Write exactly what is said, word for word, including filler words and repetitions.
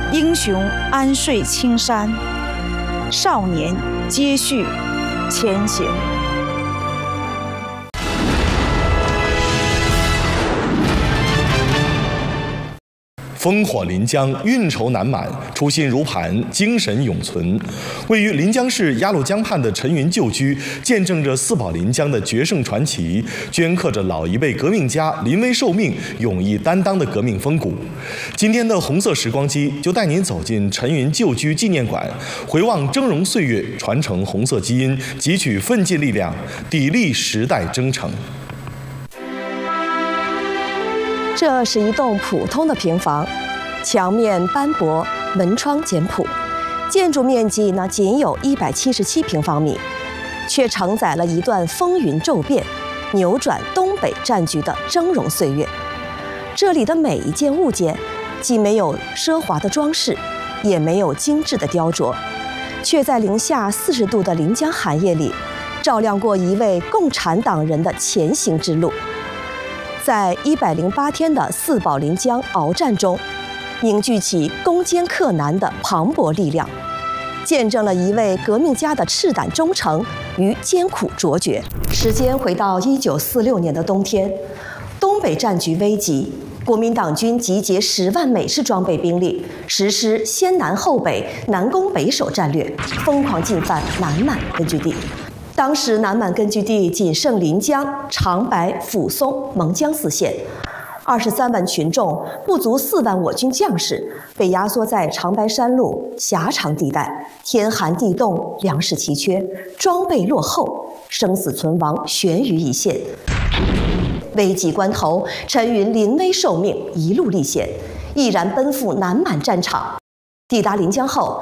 英雄安睡青山，少年接续前行。 烽火临江，运筹难满，初心如磐，精神永存。位于临江市鸭绿江畔的陈云旧居，见证着四保临江的决胜传奇，镌刻着老一辈革命家临危受命、勇毅担当的革命风骨。今天的红色时光机就带您走进陈云旧居纪念馆，回望峥嵘岁月，传承红色基因，汲取奋进力量，砥砺时代征程。 这是一栋普通的平房，墙面斑驳，门窗简朴，建筑面积呢仅有一百七十七平方米，却承载了一段风云骤变、扭转东北战局的峥嵘岁月。这里的每一件物件，既没有奢华的装饰，也没有精致的雕琢，却在零下四十度的临江寒夜里，照亮过一位共产党人的前行之路。在一百零八天的四保临江鏖战中，凝聚起攻坚克难的磅礴力量，见证了一位革命家的赤胆忠诚与艰苦卓绝。时间回到一九四六年的冬天，东北战局危急，国民党军集结十万美式装备兵力，实施先南后北、南攻北守战略，疯狂进犯南满根据地。当时南满根据地仅剩临江、长白、抚松、蒙江四县，二十三万群众，不足四万我军将士，被压缩在长白山路狭长地带，天寒地冻，粮食奇缺，装备落后，生死存亡悬于一线。危急关头，陈云临危受命，一路历险，毅然奔赴南满战场。抵达临江后，